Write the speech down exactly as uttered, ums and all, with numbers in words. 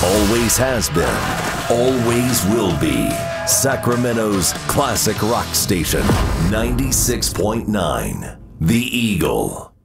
Always has been, always will be. Sacramento's classic rock station, ninety-six point nine, The Eagle.